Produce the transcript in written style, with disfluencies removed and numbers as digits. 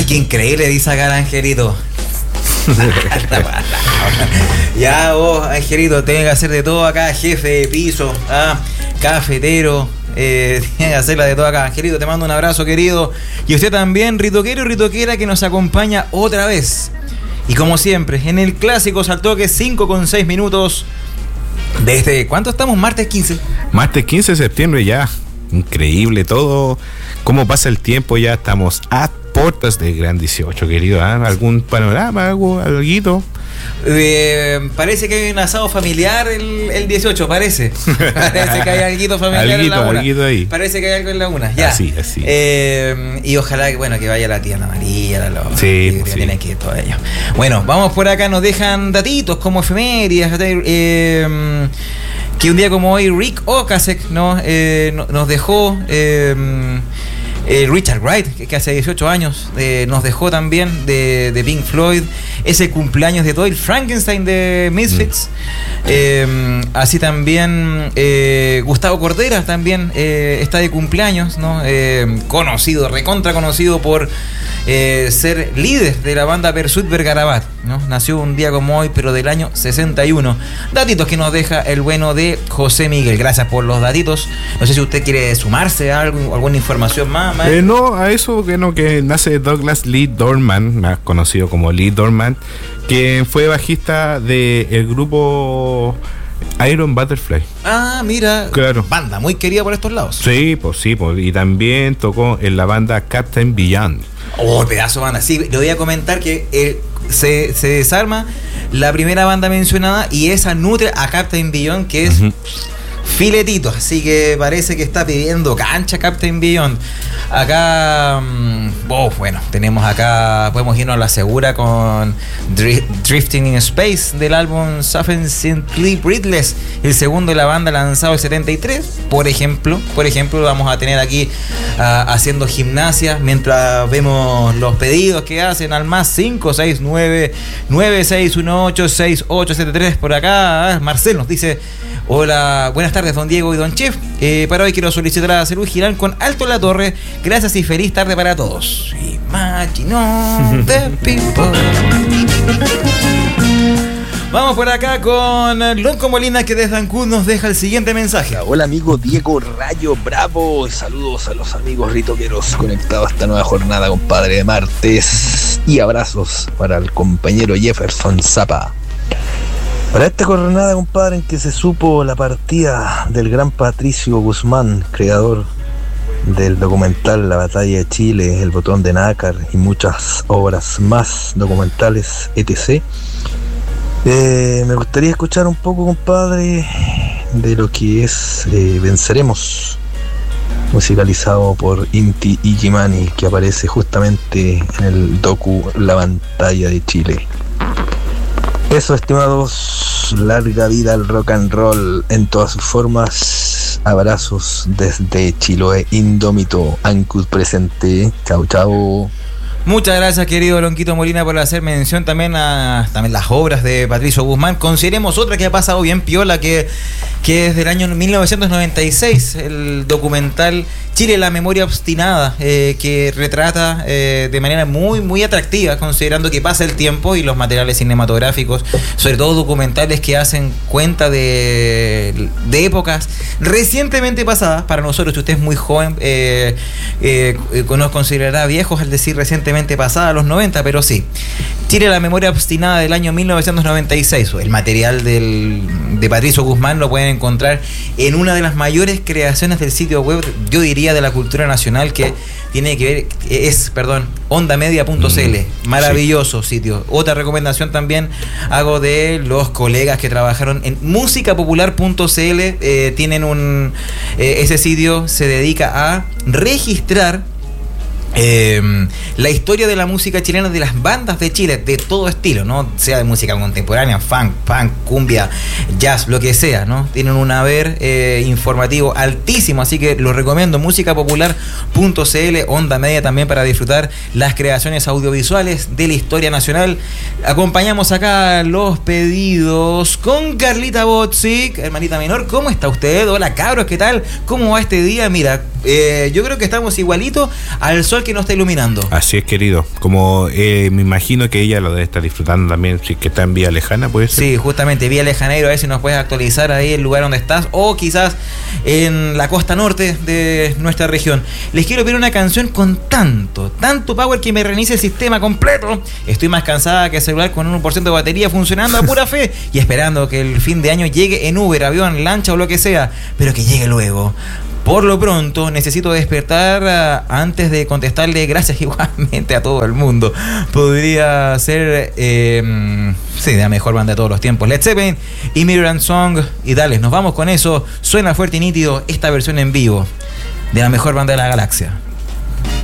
Qué increíble, dice acá el Angelito. Ya vos, Angelito, tenés que hacer de todo acá, jefe de piso, cafetero, tienes que hacerla de todo acá. Angelito, te mando un abrazo, querido. Y usted también, ritoquero y ritoquera, que nos acompaña otra vez. Y como siempre, en el clásico Saltoque, 5:06. Desde, ¿cuánto estamos? Martes 15. Martes 15 de septiembre ya. Increíble todo. Cómo pasa el tiempo, ya estamos a puertas del Gran 18, querido. ¿Algún panorama, algo? Parece que hay un asado familiar el 18, parece. Parece que hay alguito familiar en la una. Ahí. Parece que hay algo en la una, ya. Así. Y ojalá que vaya la tía Ana María, sí. Tienen que ir todo ello. Bueno, vamos por acá, nos dejan datitos como efemérides, que un día como hoy Rick Ocasek nos dejó. Richard Wright, que hace 18 años nos dejó también de Pink Floyd. Ese cumpleaños de Doyle Frankenstein de Misfits. Así también Gustavo Cordera también está de cumpleaños, ¿no? Recontra conocido por ser líder de la banda Pursuit Vergarabat, ¿no? Nació un día como hoy, pero del año 61. Datitos que nos deja el bueno de José Miguel. Gracias por los datitos. No sé si usted quiere sumarse a algo, alguna información más. No, a eso que nace Douglas Lee Dorman, más conocido como Lee Dorman, que fue bajista del grupo Iron Butterfly. Mira, claro. Banda muy querida por estos lados. Sí, y también tocó en la banda Captain Beyond. Pedazo de banda. Sí, le voy a comentar que se desarma la primera banda mencionada y esa nutre a Captain Beyond, que es filetito, así que parece que está pidiendo cancha Captain Beyond. Acá, tenemos acá, podemos irnos a la segura con Drifting in Space del álbum Sufficiently Breathless, el segundo de la banda lanzado el 73. Por ejemplo, vamos a tener aquí haciendo gimnasia mientras vemos los pedidos que hacen al más 569 9618 6873. Por acá Marcel nos dice: hola, buenas tardes, don Diego y don Chef. Para hoy quiero solicitar a Salud Girán con Alto en la Torre. Gracias y feliz tarde para todos. Imagine the people. Vamos por acá con Lonco Molina, que desde Ancud nos deja el siguiente mensaje. Hola amigo Diego Rayo Bravo, saludos a los amigos ritoqueros conectados a esta nueva jornada, compadre, de martes, y abrazos para el compañero Jefferson Zapa. Para esta jornada, compadre, en que se supo la partida del gran Patricio Guzmán, creador del documental La Batalla de Chile, El Botón de Nácar y muchas obras más documentales, etc. Me gustaría escuchar un poco, compadre, de lo que es Venceremos, musicalizado por Inti Illimani, que aparece justamente en el docu La Batalla de Chile. Eso, estimados, larga vida al rock and roll en todas sus formas. Abrazos desde Chiloé Indómito, Ancud presente. Chau, chau. Muchas gracias, querido Lonquito Molina, por hacer mención también a las obras de Patricio Guzmán. Consideremos otra que ha pasado bien piola, que es del año 1996, el documental Chile, la memoria obstinada, que retrata de manera muy, muy atractiva, considerando que pasa el tiempo y los materiales cinematográficos, sobre todo documentales que hacen cuenta de épocas recientemente pasadas. Para nosotros, si usted es muy joven, nos considerará viejos al decir recientemente pasada, los 90, pero sí. Chile, la memoria obstinada del año 1996. El material de Patricio Guzmán lo pueden encontrar en una de las mayores creaciones del sitio web, yo diría, de la cultura nacional, que tiene que ver, ondamedia.cl. Maravilloso sitio. Otra recomendación también hago de los colegas que trabajaron en musicapopular.cl. Tienen ese sitio se dedica a registrar la historia de la música chilena, de las bandas de Chile, de todo estilo, ¿no? Sea de música contemporánea, funk, punk, cumbia, jazz, lo que sea, ¿no? Tienen un haber informativo altísimo, así que lo recomiendo, musicapopular.cl, Onda Media también, para disfrutar las creaciones audiovisuales de la historia nacional. Acompañamos acá los pedidos con Carlita Botzik, hermanita menor. ¿Cómo está usted? Hola, cabros, ¿qué tal? ¿Cómo va este día? Mira, yo creo que estamos igualitos al sol que nos está iluminando. Así es, querido. Como me imagino que ella lo debe estar disfrutando también, si que está en Vía Lejana, puede ser. Sí, justamente, Vía Lejaneiro, a ver si nos puedes actualizar ahí el lugar donde estás, o quizás en la costa norte de nuestra región. Les quiero pedir una canción con tanto power que me reinicie el sistema completo. Estoy más cansada que el celular con 1% de batería funcionando a pura fe y esperando que el fin de año llegue en Uber, avión, lancha o lo que sea, pero que llegue luego. Por lo pronto, necesito despertar antes de contestarle gracias igualmente a todo el mundo. Podría ser, sí, la mejor banda de todos los tiempos, Led Zeppelin, Immigrant Song. Y dale, nos vamos con eso. Suena fuerte y nítido esta versión en vivo de la mejor banda de la galaxia.